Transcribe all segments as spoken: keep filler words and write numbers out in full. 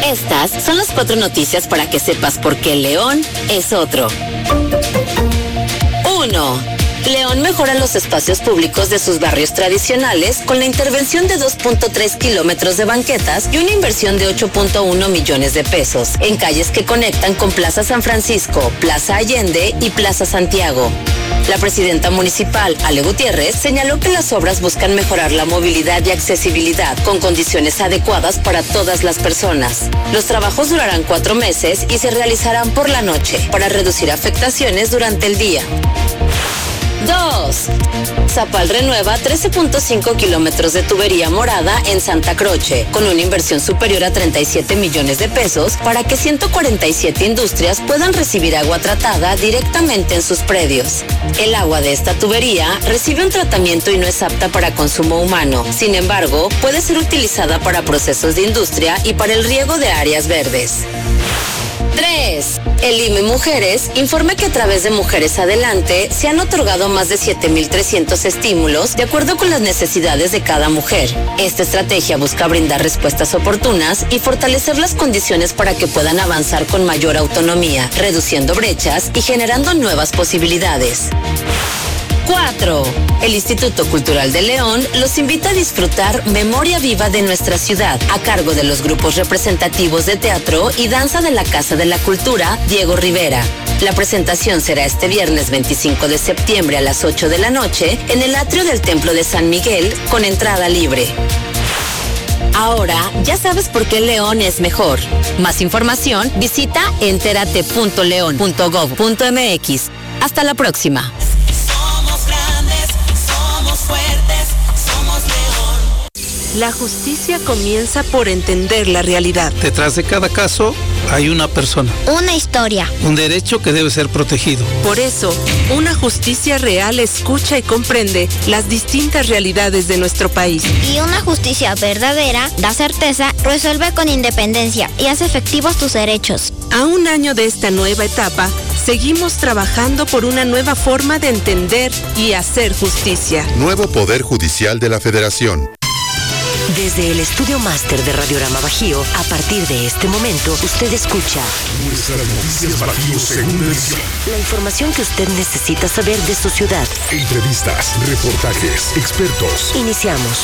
Estas son las cuatro noticias para que sepas por qué León es otro. uno. León mejora los espacios públicos de sus barrios tradicionales con la intervención de dos punto tres kilómetros de banquetas y una inversión de ocho punto uno millones de pesos en calles que conectan con Plaza San Francisco, Plaza Allende y Plaza Santiago. La presidenta municipal, Ale Gutiérrez, señaló que las obras buscan mejorar la movilidad y accesibilidad con condiciones adecuadas para todas las personas. Los trabajos durarán cuatro meses y se realizarán por la noche para reducir afectaciones durante el día. dos. Zapal renueva trece punto cinco kilómetros de tubería morada en Santa Croce, con una inversión superior a treinta y siete millones de pesos para que ciento cuarenta y siete industrias puedan recibir agua tratada directamente en sus predios. El agua de esta tubería recibe un tratamiento y no es apta para consumo humano. Sin embargo, puede ser utilizada para procesos de industria y para el riego de áreas verdes. tres. El I M E Mujeres informa que a través de Mujeres Adelante se han otorgado más de siete mil trescientos estímulos de acuerdo con las necesidades de cada mujer. Esta estrategia busca brindar respuestas oportunas y fortalecer las condiciones para que puedan avanzar con mayor autonomía, reduciendo brechas y generando nuevas posibilidades. cuatro. El Instituto Cultural de León los invita a disfrutar Memoria Viva de nuestra ciudad, a cargo de los grupos representativos de teatro y danza de la Casa de la Cultura, Diego Rivera. La presentación será este viernes veinticinco de septiembre a las ocho de la noche en el atrio del Templo de San Miguel, con entrada libre. Ahora ya sabes por qué León es mejor. Más información, visita entérate punto león punto gov punto mx. Hasta la próxima. Fuertes, somos León. La justicia comienza por entender la realidad. Detrás de cada caso hay una persona. Una historia. Un derecho que debe ser protegido. Por eso, una justicia real escucha y comprende las distintas realidades de nuestro país. Y una justicia verdadera da certeza, resuelve con independencia y hace efectivos tus derechos. A un año de esta nueva etapa, seguimos trabajando por una nueva forma de entender y hacer justicia. Nuevo Poder Judicial de la Federación. Desde el estudio máster de Radiorama Bajío, a partir de este momento, usted escucha Nuestras Noticias Bajío, segunda edición. La información que usted necesita saber de su ciudad. Entrevistas, reportajes, expertos. Iniciamos.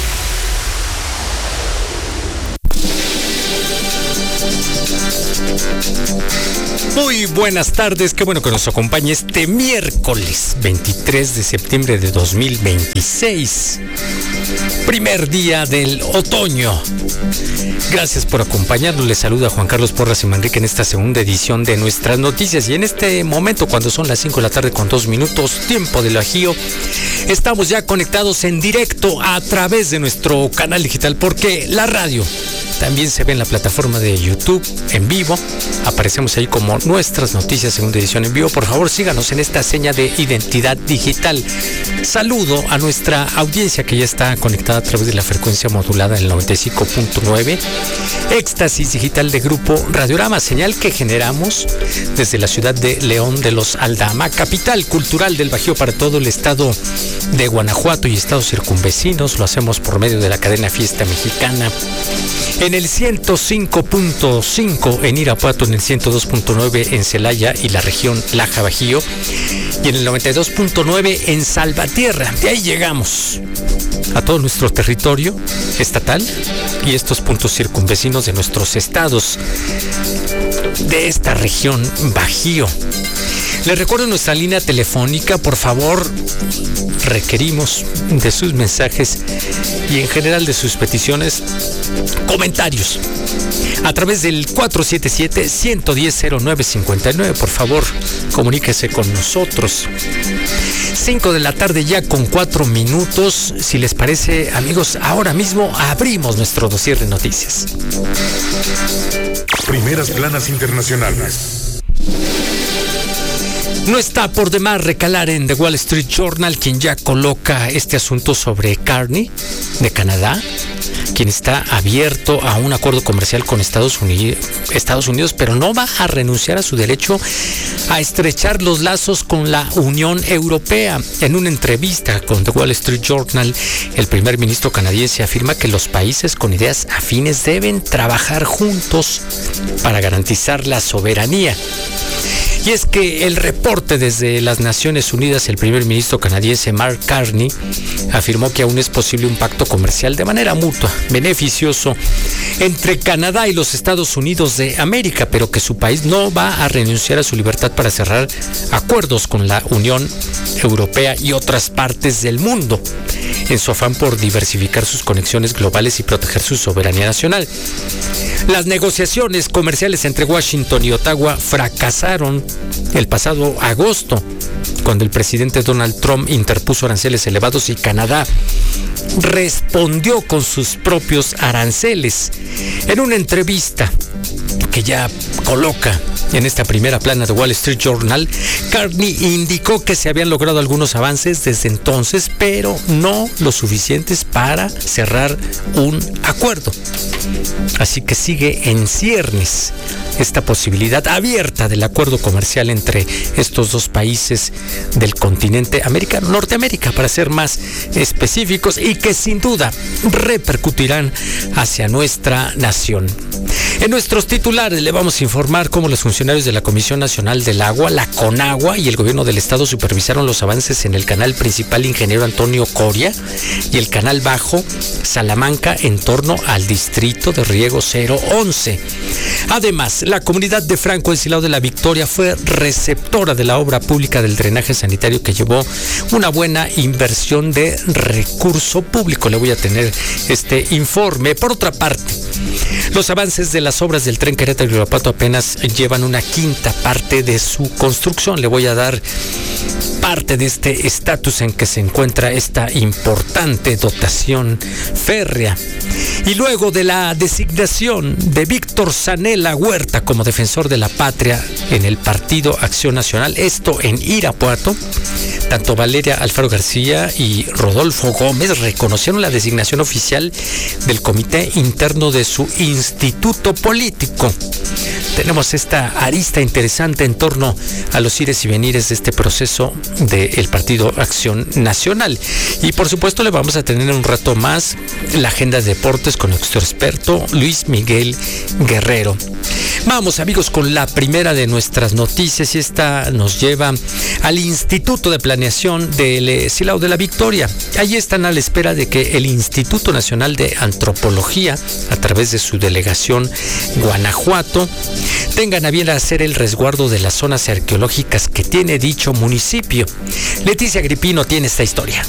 Muy buenas tardes, qué bueno que nos acompañe este miércoles veintitrés de septiembre de dos mil veintiséis, primer día del otoño. Gracias por acompañarnos, les saluda Juan Carlos Porras y Manrique en esta segunda edición de Nuestras Noticias, y en este momento, cuando son las cinco de la tarde con dos minutos, tiempo del Bajío, estamos ya conectados en directo a través de nuestro canal digital, porque la radio también se ve en la plataforma de YouTube en vivo. Aparecemos ahí como Nuestras Noticias, segunda edición en vivo. Por favor, síganos en esta seña de identidad digital. Saludo a nuestra audiencia que ya está conectada a través de la frecuencia modulada en el noventa y cinco punto nueve. Éxtasis digital de Grupo Radiorama, señal que generamos desde la ciudad de León de los Aldama, capital cultural del Bajío para todo el estado de Guanajuato y estados circunvecinos. Lo hacemos por medio de la cadena Fiesta Mexicana. En el ciento cinco punto cinco en Irapuato, en el ciento dos punto nueve en Celaya y la región Laja Bajío, y en el noventa y dos punto nueve en Salvatierra. De ahí llegamos a todo nuestro territorio estatal y estos puntos circunvecinos de nuestros estados de esta región Bajío. Les recuerdo nuestra línea telefónica, por favor, requerimos de sus mensajes y en general de sus peticiones, comentarios, a través del cuatro siete siete, uno uno cero, cero nueve cinco nueve. Por favor, comuníquese con nosotros. cinco de la tarde ya con cuatro minutos. Si les parece, amigos, ahora mismo abrimos nuestro dossier de noticias. Primeras planas internacionales. No está por demás recalar en The Wall Street Journal, quien ya coloca este asunto sobre Carney, de Canadá, quien está abierto a un acuerdo comercial con Estados Unidos, Estados Unidos, pero no va a renunciar a su derecho a estrechar los lazos con la Unión Europea. En una entrevista con The Wall Street Journal, el primer ministro canadiense afirma que los países con ideas afines deben trabajar juntos para garantizar la soberanía. Y es que el reporte desde las Naciones Unidas, el primer ministro canadiense Mark Carney afirmó que aún es posible un pacto comercial de manera mutua, beneficioso entre Canadá y los Estados Unidos de América, pero que su país no va a renunciar a su libertad para cerrar acuerdos con la Unión Europea y otras partes del mundo, en su afán por diversificar sus conexiones globales y proteger su soberanía nacional. Las negociaciones comerciales entre Washington y Ottawa fracasaron el pasado agosto, cuando el presidente Donald Trump interpuso aranceles elevados y Canadá respondió con sus propios aranceles. En una entrevista que ya coloca en esta primera plana de Wall Street Journal, Carney indicó que se habían logrado algunos avances desde entonces, pero no lo suficientes para cerrar un acuerdo. Así que sigue en ciernes esta posibilidad abierta del acuerdo comercial entre estos dos países del continente americano, Norteamérica, para ser más específicos, y que sin duda repercutirán hacia nuestra nación. En nuestros titulares le vamos a informar cómo los funcionarios de la Comisión Nacional del Agua, la CONAGUA, y el gobierno del estado supervisaron los avances en el canal principal Ingeniero Antonio Coria y el canal bajo Salamanca en torno al distrito de riego cero once. Además, la comunidad de Franco Encilao de la Victoria fue receptora de la obra pública del drenaje sanitario, que llevó una buena inversión de recurso público. Le voy a tener este informe. Por otra parte, los avances de las obras del tren Querétaro-Irapuato apenas llevan una quinta parte de su construcción. Le voy a dar parte de este estatus en que se encuentra esta importante dotación férrea. Y luego de la designación de Víctor Zanella Huerta como defensor de la patria en el Partido Acción Nacional, esto en Irapuato, tanto Valeria Alfaro García y Rodolfo Gómez reconocieron la designación oficial del comité interno de su instituto político. Tenemos esta arista interesante en torno a los ires y venires de este proceso del Partido Acción Nacional. Y por supuesto le vamos a tener un rato más la agenda de deportes con nuestro experto Luis Miguel Guerrero. Vamos, amigos, con la primera de nuestras noticias, y esta nos lleva al Instituto de Planeación del Encilao de la Victoria. Allí están a la espera de que el Instituto Nacional de Antropología, a través de su delegación Guanajuato, tengan a bien hacer el resguardo de las zonas arqueológicas que tiene dicho municipio. Leticia Agripino tiene esta historia.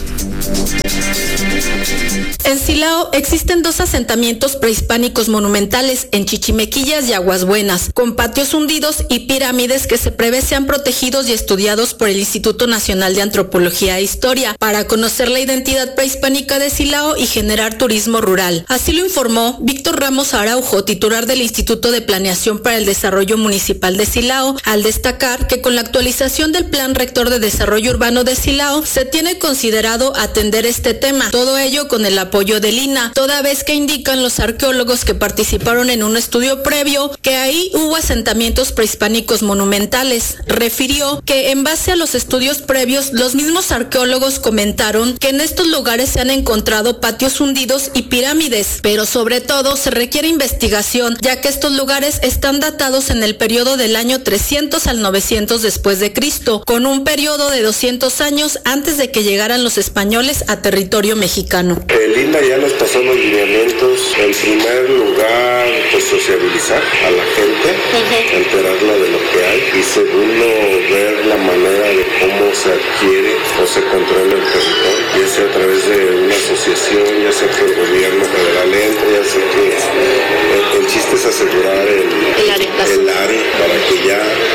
En Silao existen dos asentamientos prehispánicos monumentales en Chichimequillas y Aguas Buenas, con patios hundidos y pirámides que se prevé sean protegidos y estudiados por el Instituto Nacional de Antropología e Historia para conocer la identidad prehispánica de Silao y generar turismo rural. Así lo informó Víctor Ramos Araujo, titular del Instituto de Planeación para el Desarrollo Municipal de Silao, al destacar que con la actualización del Plan Rector de Desarrollo Urbano de Silao se tiene considerado atender este tema, todo ello con el apoyo del I N A, toda vez que indican los arqueólogos que participaron en un estudio previo que ahí hubo asentamientos prehispánicos monumentales. Refirió que en base a los estudios previos, los mismos arqueólogos comentaron que en estos lugares se han encontrado patios hundidos y pirámides, pero sobre todo se requiere investigación, ya que estos lugares están datados en el periodo del año trescientos al novecientos después de Cristo, con un periodo de doscientos años antes de que llegaran los españoles a territorio mexicano. El I N A ya nos pasó los lineamientos. En primer lugar, pues sociabilizar a la gente, uh-huh. enterarla de lo que hay, y segundo, ver la manera de cómo se adquiere o se controla el territorio, ya sea a través de una asociación, ya sea que el gobierno federal entre, ya sea que el, el chiste es asegurar el, el, área, el área para que ya en base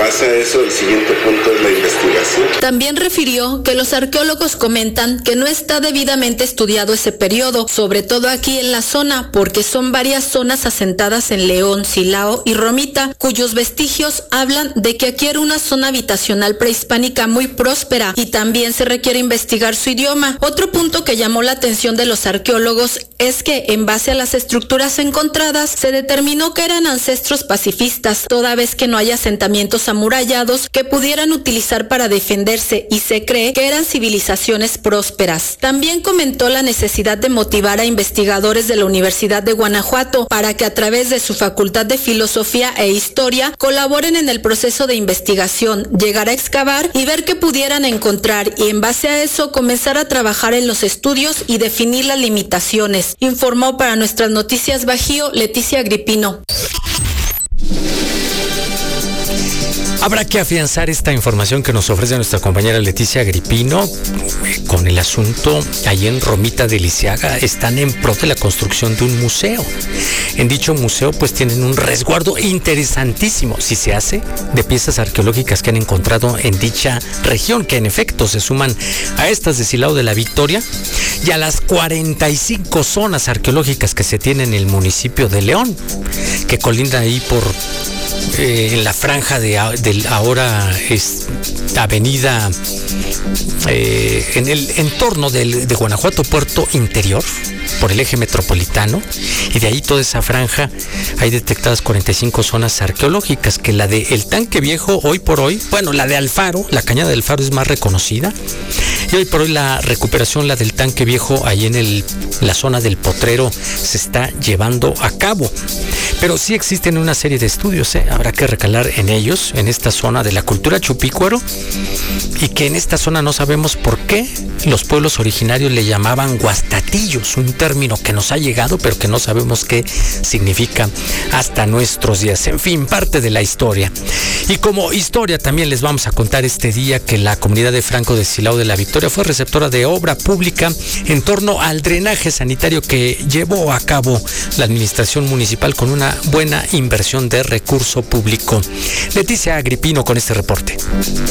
base a eso, el siguiente punto es la investigación. También refirió que los arqueólogos comentan que no está debidamente estudiado ese periodo, sobre todo aquí en la zona, porque son varias zonas asentadas en León, Silao y Romita, cuyos vestigios hablan de que aquí era una zona habitacional prehispánica muy próspera y también se requiere investigar su idioma. Otro punto que llamó la atención de los arqueólogos es que, en base a las estructuras encontradas, se determinó que eran ancestros pacifistas, toda vez que no hay asentamientos amurallados que pudieran utilizar para defenderse, y se cree que eran civilizaciones prósperas. También comentó la necesidad de motivar a investigadores de la Universidad de Guanajuato para que, a través de su Facultad de Filosofía e Historia, colaboren en el proceso de investigación, llegar a excavar y ver qué pudieran encontrar, y en base a eso comenzar a trabajar en los estudios y definir las limitaciones. Informó para Nuestras Noticias Bajío Leticia Agripino. Habrá que afianzar esta información que nos ofrece nuestra compañera Leticia Agripino con el asunto. Allí en Romita de Lisiaga están en pro de la construcción de un museo. En dicho museo pues tienen un resguardo interesantísimo, si se hace, de piezas arqueológicas que han encontrado en dicha región, que en efecto se suman a estas de Silao de la Victoria y a las cuarenta y cinco zonas arqueológicas que se tienen en el municipio de León, que colinda ahí por Eh, en la franja de, de ahora es avenida eh, en el entorno del, de Guanajuato Puerto Interior, por el eje metropolitano, y de ahí toda esa franja hay detectadas cuarenta y cinco zonas arqueológicas, que la de El Tanque Viejo hoy por hoy, bueno, la de Alfaro, la cañada del Faro es más reconocida, y hoy por hoy la recuperación, la del Tanque Viejo, ahí en el, la zona del Potrero, se está llevando a cabo. Pero sí existen una serie de estudios, ¿eh? Habrá que recalar en ellos, en esta zona de la cultura chupícuaro, y que en esta zona no sabemos por qué los pueblos originarios le llamaban huastatillos, un término que nos ha llegado, pero que no sabemos qué significa hasta nuestros días. En fin, parte de la historia. Y como historia también les vamos a contar este día que la comunidad de Franco de Silao de la Victoria fue receptora de obra pública en torno al drenaje sanitario que llevó a cabo la administración municipal con una buena inversión de recurso público. Leticia Agripino con este reporte.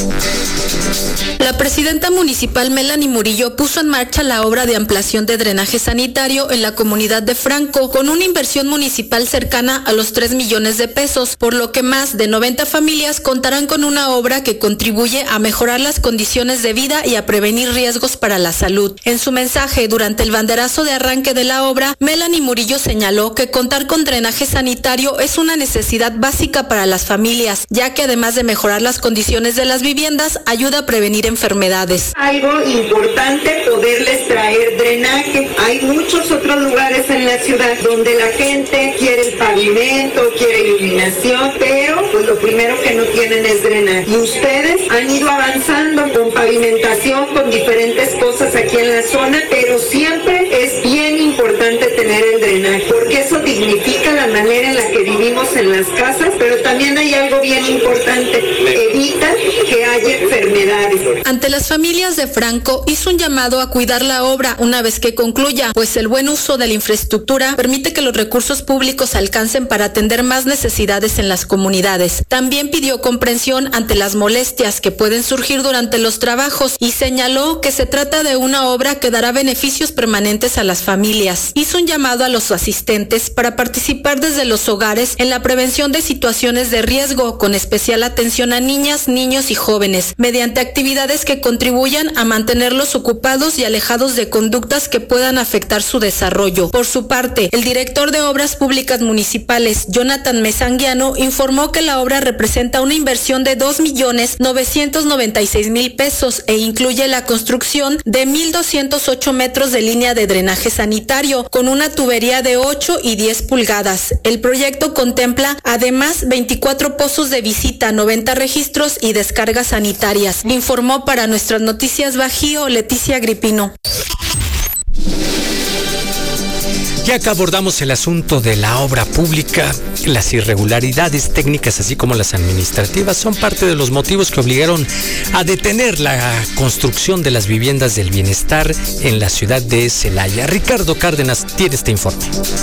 La presidenta municipal Melanie Murillo puso en marcha la obra de ampliación de drenaje sanitario en la comunidad de Franco, con una inversión municipal cercana a los tres millones de pesos, por lo que más de noventa familias contarán con una obra que contribuye a mejorar las condiciones de vida y a prevenir riesgos para la salud. En su mensaje durante el banderazo de arranque de la obra, Melanie Murillo señaló que contar con drenaje sanitario es una necesidad básica para las familias, ya que además de mejorar las condiciones de las viviendas, ayuda a prevenir enfermedades. Algo importante poderles traer drenaje. Hay muchos otros lugares en la ciudad donde la gente quiere el pavimento, quiere iluminación, pero pues lo primero que no tienen es drenaje. Y ustedes han ido avanzando con pavimentación, con diferentes cosas aquí en la zona, pero siempre es bien importante tener el drenaje, porque eso dignifica la manera en la que vivimos en las casas, pero también hay algo bien importante, evita que haya enfermedades. Ante las familias de Franco, hizo un llamado a cuidar la obra una vez que concluya, pues el buen uso de la infraestructura permite que los recursos públicos alcancen para atender más necesidades en las comunidades. También pidió comprensión ante las molestias que pueden surgir durante los trabajos y señaló que se trata de una obra que dará beneficios permanentes a las familias. Hizo un llamado a los asistentes para participar desde los hogares en la prevención de situaciones de riesgo, con especial atención a niñas, niños y jóvenes, mediante actividades que contribuyan a mantenerlos ocupados y alejados de conductas que puedan afectar su desarrollo. Por su parte, el director de Obras Públicas Municipales, Jonathan Mesanguiano, informó que la obra representa una inversión de dos millones novecientos noventa y seis mil pesos e incluye la construcción de mil doscientos ocho metros de línea de drenaje sanitario con una tubería de ocho y diez pulgadas. El proyecto contempla además veinticuatro pozos de visita, noventa registros y descargas sanitarias. Informó para Nuestras Noticias Bajío Leticia Agripino. Ya que abordamos el asunto de la obra pública, las irregularidades técnicas así como las administrativas son parte de los motivos que obligaron a detener la construcción de las viviendas del bienestar en la ciudad de Celaya. Ricardo Cárdenas tiene este informe.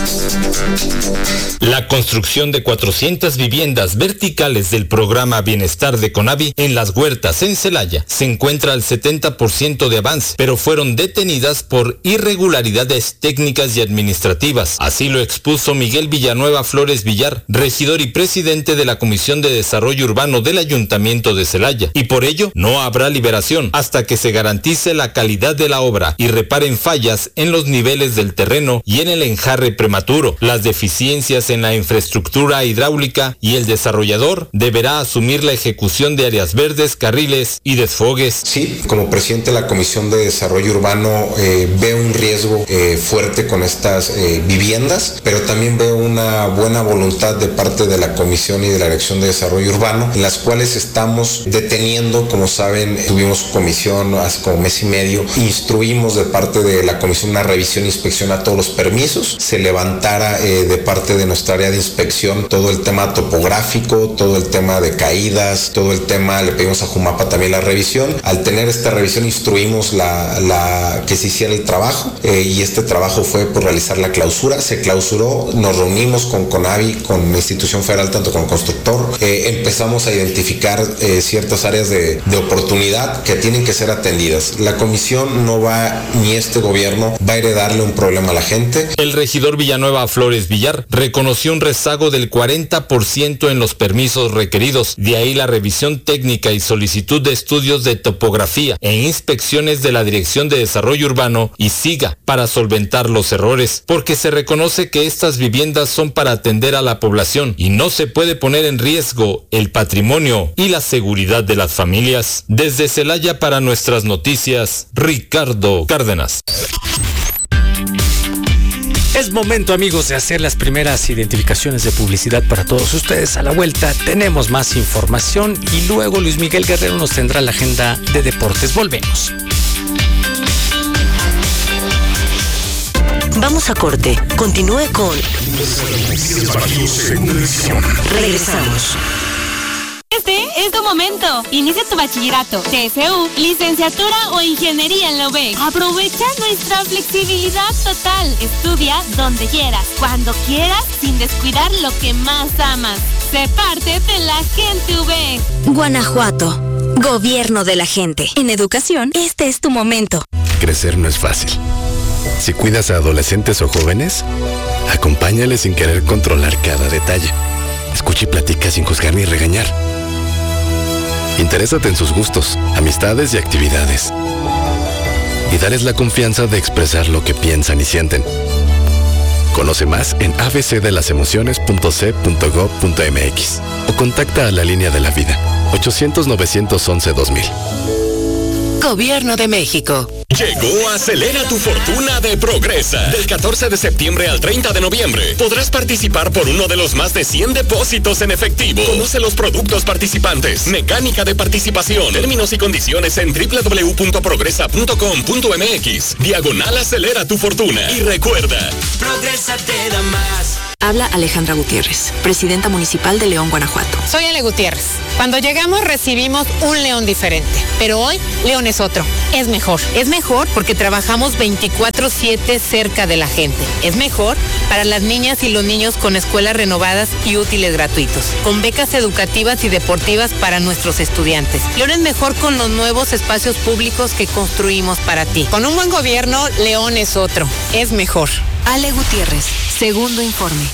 La construcción de cuatrocientas viviendas verticales del programa Bienestar de Conavi en Las Huertas, en Celaya, se encuentra al setenta por ciento de avance, pero fueron detenidas por irregularidades técnicas y administrativas. Así lo expuso Miguel Villanueva Flores Villar, regidor y presidente de la Comisión de Desarrollo Urbano del Ayuntamiento de Celaya, y por ello no habrá liberación hasta que se garantice la calidad de la obra y reparen fallas en los niveles del terreno y en el enjarre prematuro, las deficiencias en la infraestructura hidráulica, y el desarrollador deberá asumir la ejecución de áreas verdes, carriles y desfogues. Sí, como presidente de la Comisión de Desarrollo Urbano eh, veo un riesgo eh, fuerte con estas eh, viviendas, pero también veo una buena voluntad de parte de la Comisión y de la Dirección de Desarrollo Urbano, en las cuales estamos deteniendo. Como saben, tuvimos comisión hace como mes y medio, instruimos de parte de la Comisión una revisión e inspección a todos los permisos, se levantara eh, de parte de nuestra área de inspección todo el tema topográfico, todo el tema de caídas, todo el tema, le pedimos a Jumapa también la revisión. Al tener esta revisión instruimos la, la que se hiciera el trabajo eh, y este trabajo fue por realizar la clausura, se clausuró, nos reunimos con Conavi, con la institución federal, tanto con el constructor, eh, empezamos a identificar eh, ciertas áreas de, de oportunidad que tienen que ser atendidas. La comisión no va, ni este gobierno va a heredarle un problema a la gente. El regidor Villanueva Flores Villar reconoció un rezago del cuarenta por ciento en los permisos requeridos, de ahí la revisión técnica y solicitud de estudios de topografía e inspecciones de la Dirección de Desarrollo Urbano y SIGA para solventar los errores, porque se reconoce que estas viviendas son para atender a la población y no se puede poner en riesgo el patrimonio y la seguridad de las familias. Desde Celaya para Nuestras Noticias, Ricardo Cárdenas. Es momento, amigos, de hacer las primeras identificaciones de publicidad para todos ustedes. A la vuelta tenemos más información y luego Luis Miguel Guerrero nos tendrá la agenda de deportes. Volvemos. Vamos a corte. Continúe con Regresamos. Este es tu momento. Inicia tu bachillerato, T S U, licenciatura o ingeniería en la U B E C. Aprovecha nuestra flexibilidad total. Estudia donde quieras, cuando quieras, sin descuidar lo que más amas. Sé parte de la gente U B E C. Guanajuato, gobierno de la gente. En educación, este es tu momento. Crecer no es fácil. Si cuidas a adolescentes o jóvenes, acompáñales sin querer controlar cada detalle. Escucha y platica sin juzgar ni regañar. Interésate en sus gustos, amistades y actividades. Y dales la confianza de expresar lo que piensan y sienten. Conoce más en a b c de las emociones punto c punto gov punto m x o contacta a la línea de la vida ochocientos novecientos once dos mil. Gobierno de México. Llegó Acelera tu Fortuna de Progresa. Del catorce de septiembre al treinta de noviembre podrás participar por uno de los más de cien depósitos en efectivo. Conoce los productos participantes, mecánica de participación, términos y condiciones en w w w punto progresa punto com punto m x. Diagonal Acelera tu Fortuna. Y recuerda, Progresa te da más. Habla Alejandra Gutiérrez, presidenta municipal de León, Guanajuato. Soy Ale Gutiérrez. Cuando llegamos recibimos un León diferente, pero hoy León es otro. Es mejor. Es mejor porque trabajamos veinticuatro siete cerca de la gente. Es mejor para las niñas y los niños con escuelas renovadas y útiles gratuitos, con becas educativas y deportivas para nuestros estudiantes. León es mejor con los nuevos espacios públicos que construimos para ti. Con un buen gobierno, León es otro. Es mejor. Ale Gutiérrez, segundo informe.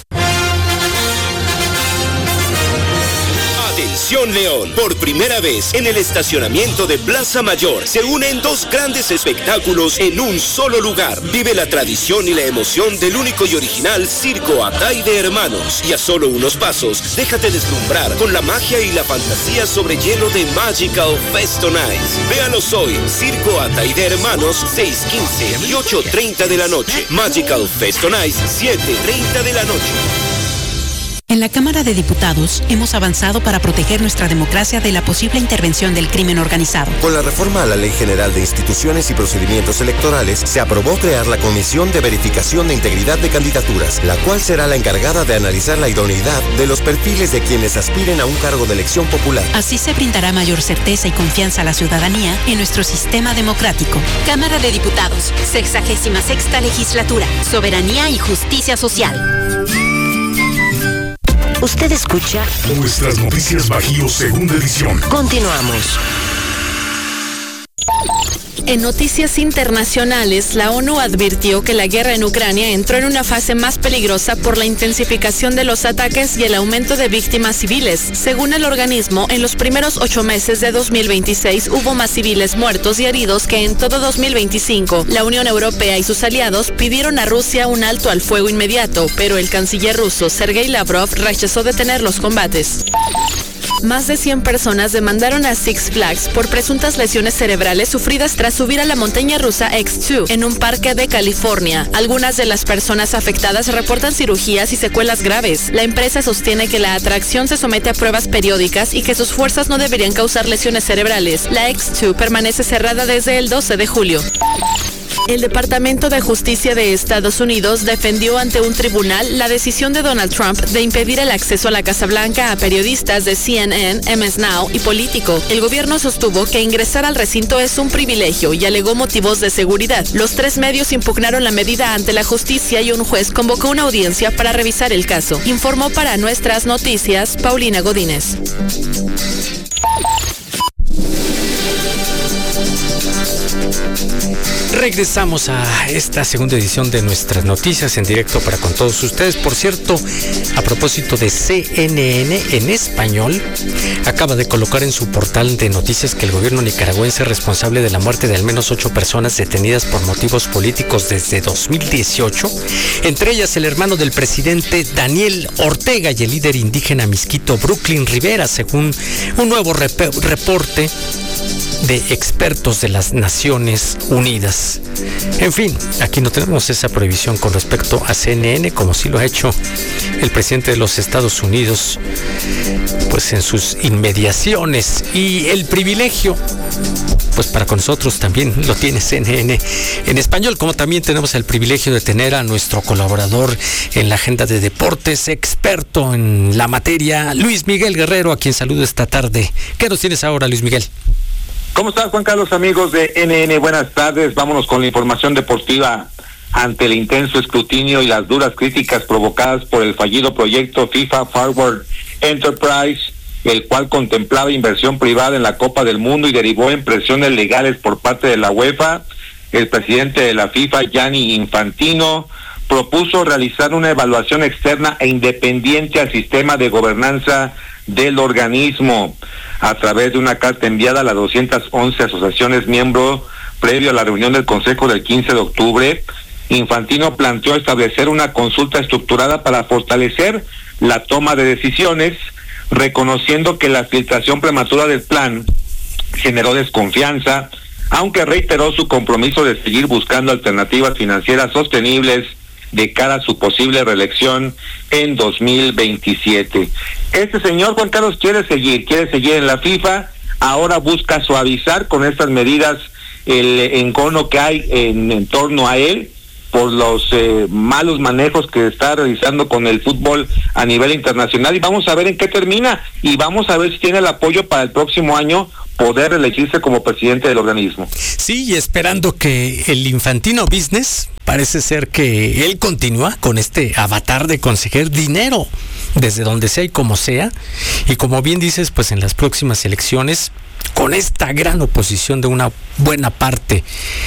Atención León, por primera vez en el estacionamiento de Plaza Mayor se unen dos grandes espectáculos en un solo lugar. Vive la tradición y la emoción del único y original Circo Atay de Hermanos. Y a solo unos pasos, déjate deslumbrar con la magia y la fantasía sobre hielo de Magical Fest on Ice. Véalos hoy, Circo Atay de Hermanos, seis quince y ocho treinta de la noche. Magical Fest on Ice, siete treinta de la noche. En En la Cámara de Diputados hemos avanzado para proteger nuestra democracia de la posible intervención del crimen organizado. Con la reforma a la Ley General de Instituciones y Procedimientos Electorales, se aprobó crear la Comisión de Verificación de Integridad de Candidaturas, la cual será la encargada de analizar la idoneidad de los perfiles de quienes aspiren a un cargo de elección popular. Así se brindará mayor certeza y confianza a la ciudadanía en nuestro sistema democrático. Cámara de Diputados, sexagésima sexta legislatura, soberanía y justicia social. Usted escucha Nuestras Noticias Bajío, segunda edición. Continuamos. En noticias internacionales, la ONU advirtió que la guerra en Ucrania entró en una fase más peligrosa por la intensificación de los ataques y el aumento de víctimas civiles. Según el organismo, en los primeros ocho meses de dos mil veintiséis hubo más civiles muertos y heridos que en todo dos mil veinticinco. La Unión Europea y sus aliados pidieron a Rusia un alto al fuego inmediato, pero el canciller ruso Sergei Lavrov rechazó detener los combates. Más de cien personas demandaron a Six Flags por presuntas lesiones cerebrales sufridas tras subir a la montaña rusa X dos en un parque de California. Algunas de las personas afectadas reportan cirugías y secuelas graves. La empresa sostiene que la atracción se somete a pruebas periódicas y que sus fuerzas no deberían causar lesiones cerebrales. La X dos permanece cerrada desde el doce de julio. El Departamento de Justicia de Estados Unidos defendió ante un tribunal la decisión de Donald Trump de impedir el acceso a la Casa Blanca a periodistas de C N N, M S Now y Político. El gobierno sostuvo que ingresar al recinto es un privilegio y alegó motivos de seguridad. Los tres medios impugnaron la medida ante la justicia y un juez convocó una audiencia para revisar el caso. Informó para Nuestras Noticias Paulina Godínez. Regresamos a esta segunda edición de Nuestras Noticias en directo para con todos ustedes. Por cierto, a propósito de C N N en español, acaba de colocar en su portal de noticias que el gobierno nicaragüense es responsable de la muerte de al menos ocho personas detenidas por motivos políticos desde dos mil dieciocho, entre ellas el hermano del presidente Daniel Ortega y el líder indígena misquito Brooklyn Rivera, según un nuevo rep- reporte de expertos de las Naciones Unidas. En fin, aquí no tenemos esa prohibición con respecto a C N N, como sí lo ha hecho el presidente de los Estados Unidos, pues en sus inmediaciones. Y el privilegio, pues para con nosotros también lo tiene C N N en español, como también tenemos el privilegio de tener a nuestro colaborador en la agenda de deportes, experto en la materia, Luis Miguel Guerrero, a quien saludo esta tarde. ¿Qué nos tienes ahora, Luis Miguel? ¿Cómo estás, Juan Carlos, amigos de N N? Buenas tardes. Vámonos con la información deportiva. Ante el intenso escrutinio y las duras críticas provocadas por el fallido proyecto FIFA Forward Enterprise, el cual contemplaba inversión privada en la Copa del Mundo y derivó en presiones legales por parte de la UEFA, el presidente de la FIFA, Gianni Infantino, propuso realizar una evaluación externa e independiente al sistema de gobernanza del organismo. A través de una carta enviada a las doscientas once asociaciones miembro previo a la reunión del Consejo del quince de octubre, Infantino planteó establecer una consulta estructurada para fortalecer la toma de decisiones, reconociendo que la filtración prematura del plan generó desconfianza, aunque reiteró su compromiso de seguir buscando alternativas financieras sostenibles de cara a su posible reelección en dos mil veintisiete. Este señor, Juan Carlos, quiere seguir, quiere seguir en la FIFA, ahora busca suavizar con estas medidas el encono que hay en, en torno a él por los eh, malos manejos que está realizando con el fútbol a nivel internacional, y vamos a ver en qué termina, y vamos a ver si tiene el apoyo para el próximo año poder elegirse como presidente del organismo. Sí, y esperando que el Infantino Business, parece ser que él continúa con este avatar de conseguir dinero desde donde sea y como sea, y como bien dices, pues en las próximas elecciones, con esta gran oposición de una buena parte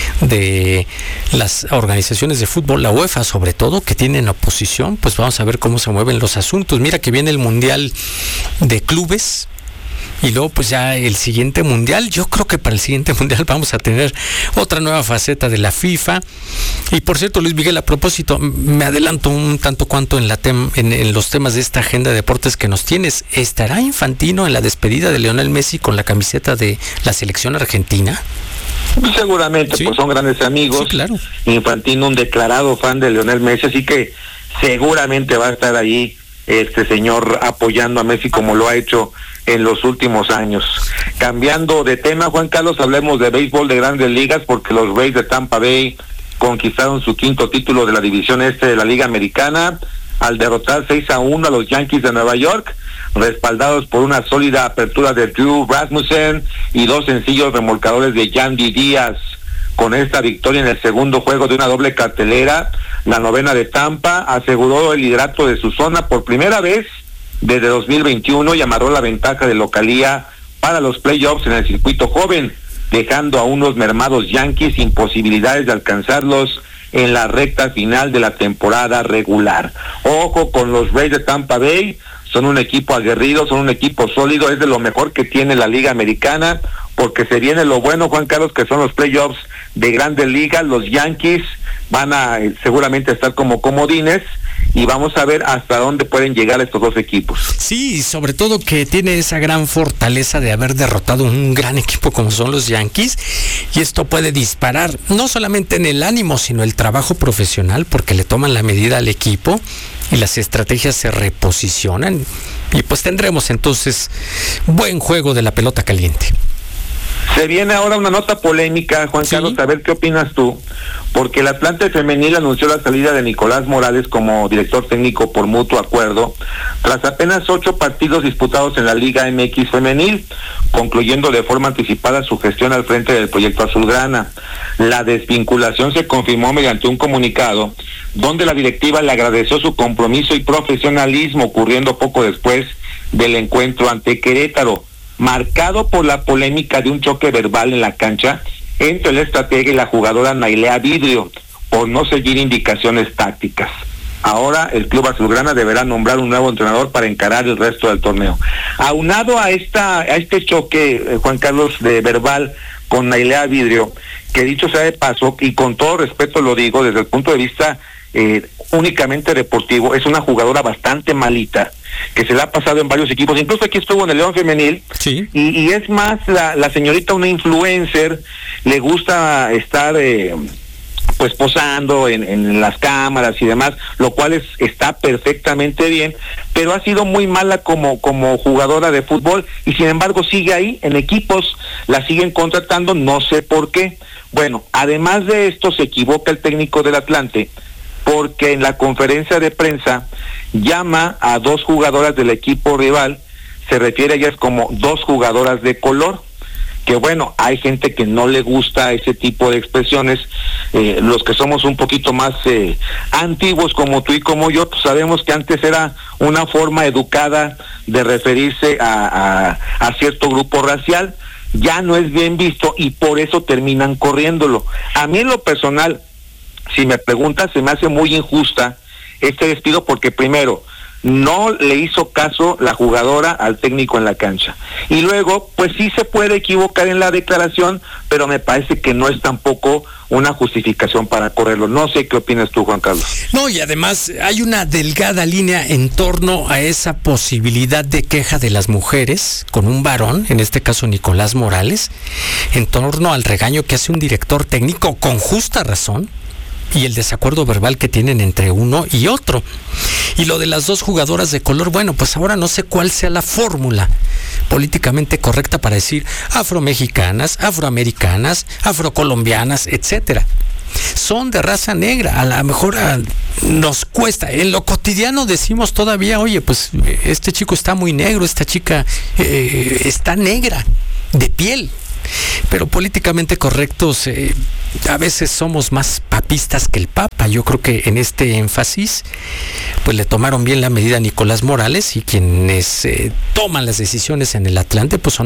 de las organizaciones de fútbol, la UEFA sobre todo, que tienen oposición, pues vamos a ver cómo se mueven los asuntos. Mira que viene el Mundial de Clubes, y luego pues ya el siguiente mundial. Yo creo que para el siguiente mundial vamos a tener otra nueva faceta de la FIFA. Y por cierto, Luis Miguel, a propósito, me adelanto un tanto cuanto en, la tem- en, en los temas de esta agenda de deportes que nos tienes. ¿Estará Infantino en la despedida de Lionel Messi con la camiseta de la selección argentina? Seguramente, ¿sí? Pues son grandes amigos. Sí, claro. Infantino, un declarado fan de Lionel Messi, así que seguramente va a estar ahí este señor apoyando a Messi como lo ha hecho en los últimos años. Cambiando de tema, Juan Carlos, hablemos de béisbol de Grandes Ligas, porque los Rays de Tampa Bay conquistaron su quinto título de la división este de la Liga Americana al derrotar seis a uno a los Yankees de Nueva York, respaldados por una sólida apertura de Drew Rasmussen y dos sencillos remolcadores de Yandy Díaz. Con esta victoria en el segundo juego de una doble cartelera, la novena de Tampa aseguró el liderato de su zona por primera vez desde dos mil veintiuno y amarró la ventaja de localía para los playoffs en el circuito joven, dejando a unos mermados Yankees sin posibilidades de alcanzarlos en la recta final de la temporada regular. Ojo con los Rays de Tampa Bay, son un equipo aguerrido, son un equipo sólido, es de lo mejor que tiene la Liga Americana, porque se viene lo bueno, Juan Carlos, que son los playoffs de Grandes Ligas. Los Yankees van a eh, seguramente estar como comodines, y vamos a ver hasta dónde pueden llegar estos dos equipos. Sí, sobre todo que tiene esa gran fortaleza de haber derrotado un gran equipo como son los Yankees, y esto puede disparar no solamente en el ánimo, sino el trabajo profesional, porque le toman la medida al equipo y las estrategias se reposicionan, y pues tendremos entonces buen juego de la pelota caliente. Se viene ahora una nota polémica, Juan ¿Sí? Carlos, a ver qué opinas tú, porque el Atlante Femenil anunció la salida de Nicolás Morales como director técnico por mutuo acuerdo, tras apenas ocho partidos disputados en la Liga M X Femenil, concluyendo de forma anticipada su gestión al frente del proyecto azulgrana. La desvinculación se confirmó mediante un comunicado, donde la directiva le agradeció su compromiso y profesionalismo, ocurriendo poco después del encuentro ante Querétaro, marcado por la polémica de un choque verbal en la cancha entre el estratega y la jugadora Nailea Vidrio por no seguir indicaciones tácticas. Ahora el club azulgrana deberá nombrar un nuevo entrenador para encarar el resto del torneo. Aunado a esta a este choque, eh, Juan Carlos, de verbal con Nailea Vidrio, que dicho sea de paso, y con todo respeto lo digo desde el punto de vista eh, únicamente deportivo, es una jugadora bastante malita, que se la ha pasado en varios equipos, incluso aquí estuvo en el León Femenil, sí. y, y es más la, la señorita una influencer, le gusta estar eh, pues posando en, en las cámaras y demás, lo cual es está perfectamente bien, pero ha sido muy mala como, como jugadora de fútbol, y sin embargo sigue ahí, en equipos la siguen contratando, no sé por qué. Bueno, además de esto se equivoca el técnico del Atlante, porque en la conferencia de prensa llama a dos jugadoras del equipo rival, se refiere a ellas como dos jugadoras de color, que bueno, hay gente que no le gusta ese tipo de expresiones, eh, los que somos un poquito más eh, antiguos como tú y como yo, pues sabemos que antes era una forma educada de referirse a, a, a cierto grupo racial, ya no es bien visto y por eso terminan corriéndolo. A mí en lo personal, si me preguntas, se me hace muy injusta este despido, porque primero, no le hizo caso la jugadora al técnico en la cancha, y luego, pues sí se puede equivocar en la declaración, pero me parece que no es tampoco una justificación para correrlo. No sé qué opinas tú, Juan Carlos. No, y además hay una delgada línea en torno a esa posibilidad de queja de las mujeres con un varón, en este caso Nicolás Morales, en torno al regaño que hace un director técnico con justa razón, y el desacuerdo verbal que tienen entre uno y otro. Y lo de las dos jugadoras de color, bueno, pues ahora no sé cuál sea la fórmula políticamente correcta para decir afromexicanas, afroamericanas, afrocolombianas, etcétera. Son de raza negra, a lo mejor a, nos cuesta, en lo cotidiano decimos todavía, oye, pues este chico está muy negro, esta chica eh, está negra, de piel. Pero políticamente correctos, eh, a veces somos más papistas que el Papa. Yo creo que en este énfasis pues le tomaron bien la medida a Nicolás Morales, y quienes eh, toman las decisiones en el Atlante pues son